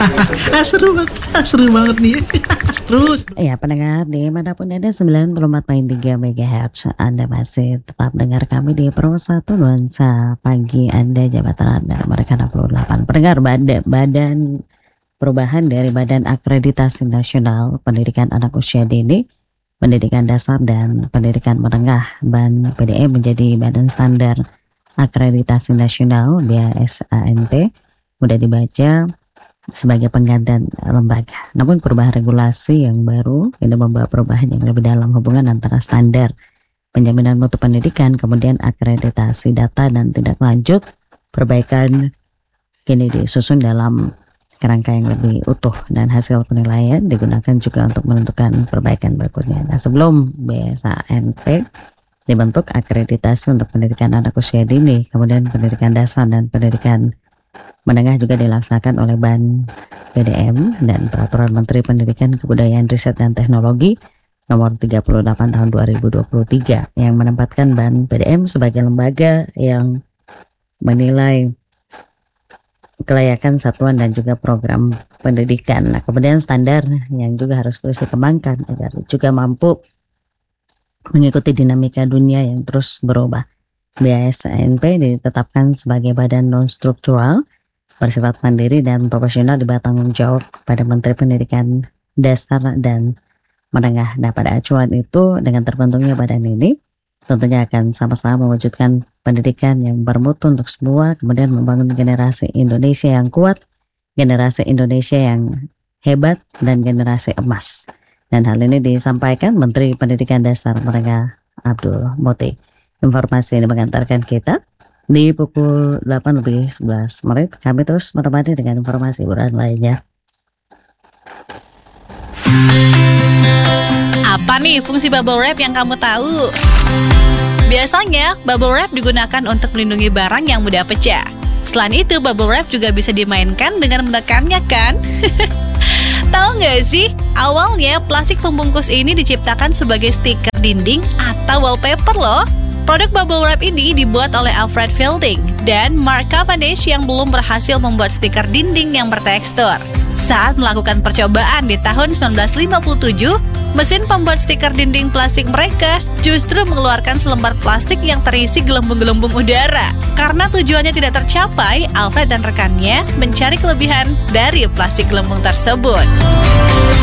Seru banget nih. Terus. Ya, pendengar dimanapun ada 94,3 MHz, Anda masih tetap dengar kami di Pro 1 Nuansa Pagi Anda, Jabatan Anda, mereka 68. Pendengar, badan perubahan dari Badan Akreditasi Nasional Pendidikan Anak Usia Dini, Pendidikan Dasar dan Pendidikan Menengah (BAN PDM) menjadi Badan Standar Akreditasi Nasional (BASANT), mudah dibaca sebagai penggantian lembaga. Namun perubahan regulasi yang baru ini membawa perubahan yang lebih dalam hubungan antara standar penjaminan mutu pendidikan, kemudian akreditasi data dan tindak lanjut perbaikan kini disusun dalam kerangka yang lebih utuh, dan hasil penilaian digunakan juga untuk menentukan perbaikan berikutnya. Nah, sebelum BASANT dibentuk, akreditasi untuk pendidikan anak usia dini, kemudian pendidikan dasar dan pendidikan menengah juga dilaksanakan oleh BAN PDM dan Peraturan Menteri Pendidikan, Kebudayaan, Riset dan Teknologi Nomor 38 Tahun 2023 yang menempatkan BAN PDM sebagai lembaga yang menilai kelayakan satuan dan juga program pendidikan. Nah, kemudian standar yang juga harus terus dikembangkan agar juga mampu mengikuti dinamika dunia yang terus berubah. BASNP ditetapkan sebagai badan non-struktural, bersifat mandiri dan profesional, diberi tanggung jawab pada Menteri Pendidikan Dasar dan Menengah. Nah, pada acuan itu, dengan terbentuknya badan ini tentunya akan sama-sama mewujudkan pendidikan yang bermutu untuk semua, kemudian membangun generasi Indonesia yang kuat, generasi Indonesia yang hebat, dan generasi emas. Dan hal ini disampaikan Menteri Pendidikan Dasar Menengah Abdul Muti. Informasi ini mengantarkan kita di pukul 8:11. Kami terus menemani dengan informasi hiburan lainnya. Apa nih fungsi bubble wrap yang kamu tahu? Biasanya, bubble wrap digunakan untuk melindungi barang yang mudah pecah. Selain itu, bubble wrap juga bisa dimainkan dengan menekannya, kan? Tahu nggak sih, awalnya plastik pembungkus ini diciptakan sebagai stiker dinding atau wallpaper loh. Produk bubble wrap ini dibuat oleh Alfred Fielding dan Mark Cavendish yang belum berhasil membuat stiker dinding yang bertekstur. Saat melakukan percobaan di tahun 1957, mesin pembuat stiker dinding plastik mereka justru mengeluarkan selembar plastik yang terisi gelembung-gelembung udara. Karena tujuannya tidak tercapai, Alfred dan rekannya mencari kelebihan dari plastik gelembung tersebut.